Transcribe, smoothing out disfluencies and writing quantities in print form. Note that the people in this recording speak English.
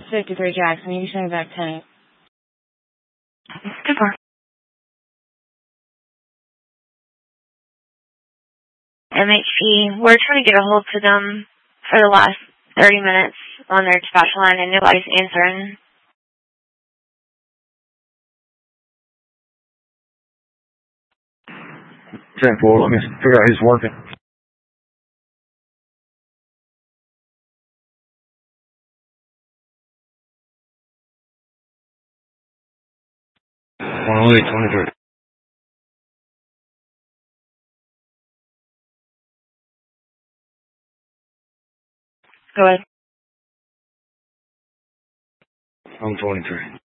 53 Jackson. You can send me back 10. Good morning. MHP, we're trying to get a hold to them for the last 30 minutes on their dispatch line and nobody's answering. 10-4, let me figure out who's working. Louis 23. Go ahead. I'm 23.